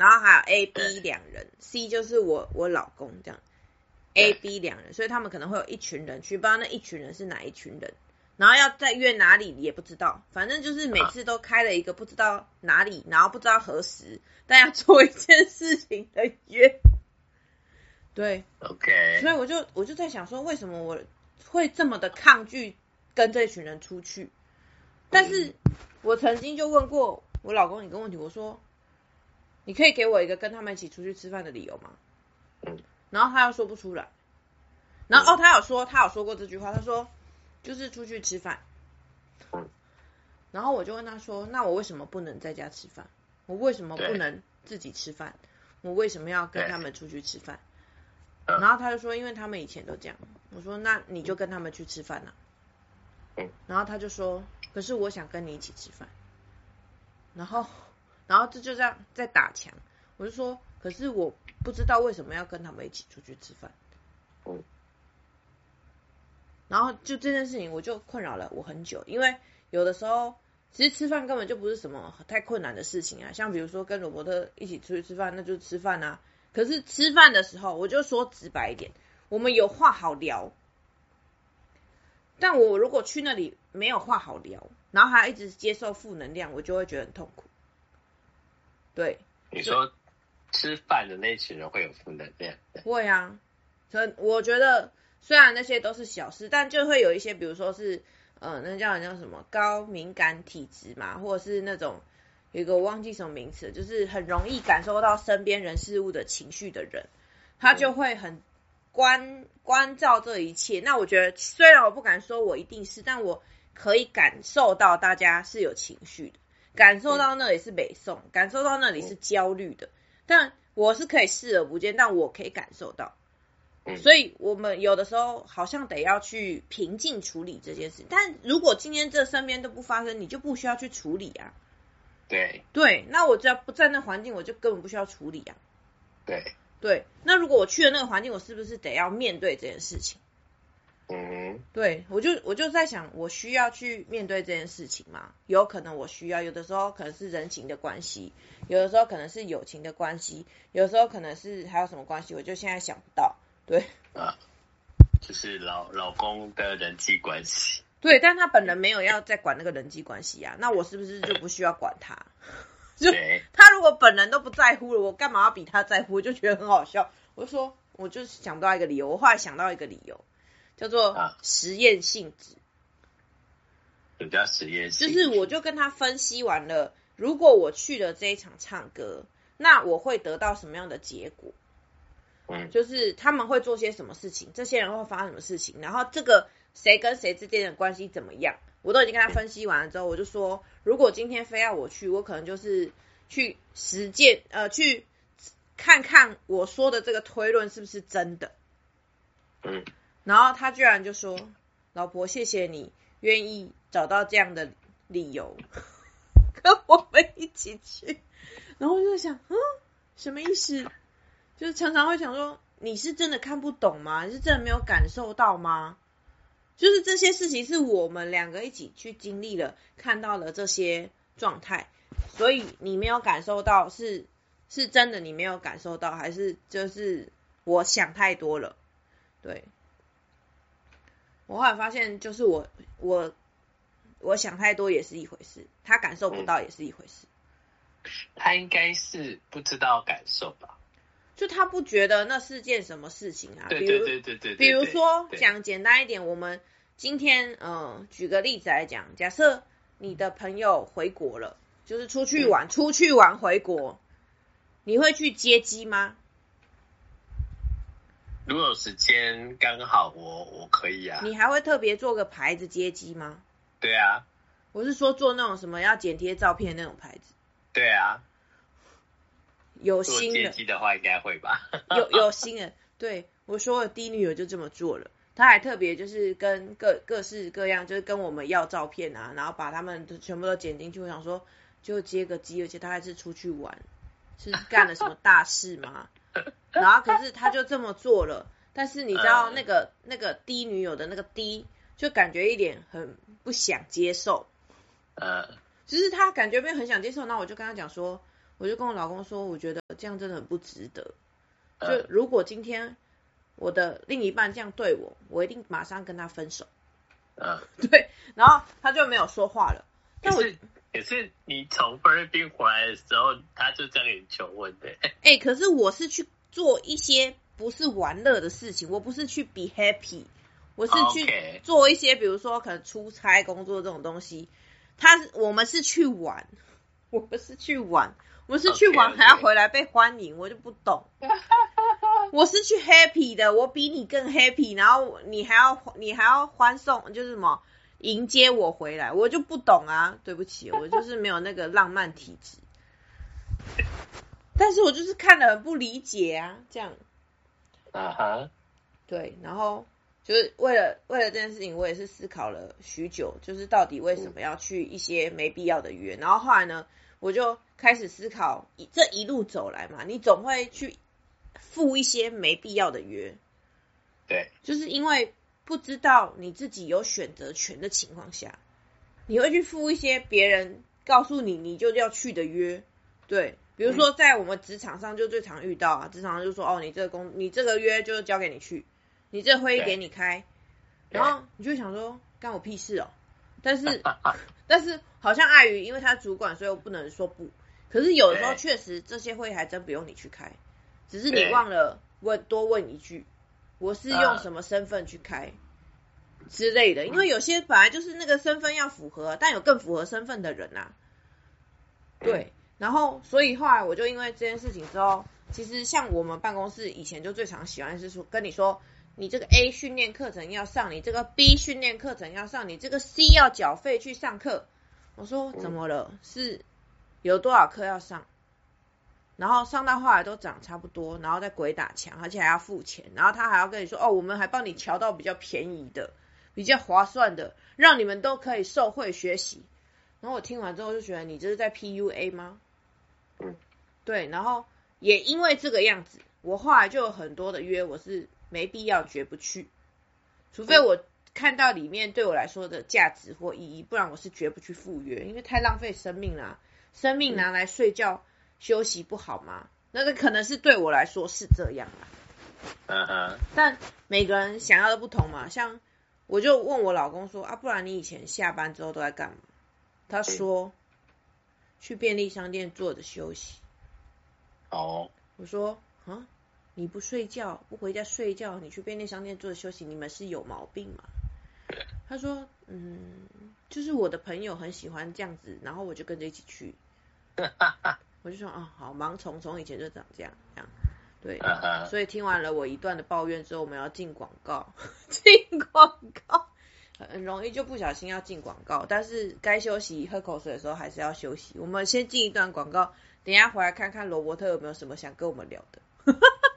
然后还有 A、B 两人，C 就是我老公这样，A、B 两人，所以他们可能会有一群人去，不知道那一群人是哪一群人，然后要再约哪里也不知道，反正就是每次都开了一个不知道哪里，然后不知道何时，但要做一件事情的约。对 ，OK， 所以我就在想说，为什么我会这么的抗拒跟这群人出去？但是我曾经就问过我老公一个问题，我说：“你可以给我一个跟他们一起出去吃饭的理由吗？”然后他又说不出来。然后他有说过这句话，他说就是出去吃饭。然后我就问他说：“那我为什么不能在家吃饭？我为什么不能自己吃饭？我为什么要跟他们出去吃饭？”然后他就说：“因为他们以前都这样。”我说：“那你就跟他们去吃饭啊。”然后他就说：“可是我想跟你一起吃饭。”然后这就这样在打墙。我就说：“可是我不知道为什么要跟他们一起出去吃饭。”然后就这件事情我就困扰了我很久，因为有的时候其实吃饭根本就不是什么太困难的事情啊，像比如说跟罗伯特一起出去吃饭，那就吃饭啊。可是吃饭的时候，我就说直白一点，我们有话好聊，但我如果去那里没有话好聊，然后还一直接受负能量，我就会觉得很痛苦。对， 你说吃饭的那群人会有负能量？ 会啊，我觉得虽然那些都是小事，但就会有一些，比如说是那叫什么高敏感体质嘛，或者是那种有一个我忘记什么名词，就是很容易感受到身边人事物的情绪的人，他就会很关照这一切。那我觉得虽然我不敢说我一定是，但我可以感受到大家是有情绪的，感受到那里是北宋，感受到那里是焦虑的，但我是可以视而不见，但我可以感受到。所以我们有的时候好像得要去平静处理这件事，但如果今天这身边都不发生，你就不需要去处理啊。对，那我只要不在那环境，我就根本不需要处理啊。对，那如果我去了那个环境，我是不是得要面对这件事情？对，我就在想，我需要去面对这件事情吗？有可能我需要，有的时候可能是人情的关系，有的时候可能是友情的关系，有的时候可能是还有什么关系，我就现在想不到。对， 就是老公的人际关系。 对，但他本人没有要再管那个人际关系啊，那我是不是就不需要管他？就他如果本人都不在乎了，我干嘛要比他在乎？我就觉得很好笑。我就说，我就想不到一个理由，我后来想到一个理由，叫做实验性质。 什么叫实验性质？ 就是我就跟他分析完了，如果我去了这一场唱歌，那我会得到什么样的结果？就是他们会做些什么事情，这些人会发生什么事情，然后这个谁跟谁之间的关系怎么样，我都已经跟他分析完了之后，我就说，如果今天非要我去，我可能就是去实践，去看看我说的这个推论是不是真的。然后他居然就说，老婆，谢谢你愿意找到这样的理由跟我们一起去。然后我就想，什么意思？就是常常会想说，你是真的看不懂吗？你是真的没有感受到吗？就是这些事情是我们两个一起去经历了，看到了这些状态，所以你没有感受到是真的你没有感受到，还是就是我想太多了？对，我后来发现，就是我想太多也是一回事，他感受不到也是一回事。 他应该是不知道感受吧？ 就他不觉得那是件什么事情啊？ 对， 比如说讲简单一点，我们今天举个例子来讲，假设你的朋友回国了，就是出去玩回国，你会去接机吗？ 如果有时间刚好我可以啊。 你还会特别做个牌子接机吗？ 对啊。 我是说做那种什么要剪贴照片那种牌子。 对啊。 有心的做接机的话应该会吧。 有心的。对，我说我第一女友就这么做了，她还特别就是跟各式各样，就是跟我们要照片啊，然后把他们全部都剪进去。我想说就接个机，而且她还是出去玩，是干了什么大事吗？然后可是她就这么做了，但是你知道那个第一女友的那个第就感觉一点很不想接受。就是她感觉没有很想接受，那我就跟她讲说， 我就跟我老公说，我觉得这样真的很不值得。就如果今天我的另一半这样对我，我一定马上跟他分手。对，然后他就没有说话了。 可是你从菲律宾回来的时候，他就这样跟你求婚的。 可是我是去做一些不是玩乐的事情，我不是去 be happy， 我是去做一些比如说可能出差工作这种东西。我们是去玩，我不是去玩，我是去玩还要回来被欢迎，我就不懂。我是去 happy 的，我比你更 happy， 然后你还要欢送，就是什么迎接我回来，我就不懂啊，对不起，我就是没有那个浪漫体质。但是我就是看得很不理解啊，这样。对，然后就是为了这件事情，我也是思考了许久，就是到底为什么要去一些没必要的约。然后后来呢，我就开始思考，这一路走来嘛，你总会去赴一些没必要的约。 对， 就是因为不知道你自己有选择权的情况下，你会去赴一些别人告诉你就要去的约。对，比如说在我们职场上就最常遇到啊，职场上就说你这个约就交给你去，你这会议给你开，然后你就会想说干我屁事哦。但是好像碍于因为他主管，所以我不能说不。可是有的时候确实这些会议还真不用你去开，只是你忘了多问一句，我是用什么身份去开之类的。因为有些本来就是那个身份要符合，但有更符合身份的人啊。对，然后所以后来我就因为这件事情之后，其实像我们办公室以前就最常喜欢是说跟你说，你这个 A 训练课程要上，你这个 B 训练课程要上，你这个 C 要缴费去上课。我说怎么了？是有多少课要上？然后上到后来都涨差不多，然后再鬼打墙，而且还要付钱，然后他还要跟你说我们还帮你调到比较便宜的、比较划算的，让你们都可以受惠学习。然后我听完之后就觉得你这是在 PUA 吗？对，然后也因为这个样子，我后来就有很多的约我是没必要绝不去，除非我看到里面对我来说的价值或意义，不然我是绝不去赴约，因为太浪费生命啦。生命拿来睡觉休息不好吗？那个可能是对我来说是这样啦。但每个人想要的不同嘛。像我就问我老公说不然你以前下班之后都在干嘛？他说去便利商店坐着休息。我说你不睡觉，不回家睡觉，你去便利商店坐着休息，你们是有毛病吗？他说就是我的朋友很喜欢这样子，然后我就跟着一起去。我就说好，盲从从以前就长这样。对，所以听完了我一段的抱怨之后，我们要进广告。进广告很容易就不小心要进广告，但是该休息喝口水的时候还是要休息。我们先进一段广告，等一下回来看看罗伯特有没有什么想跟我们聊的。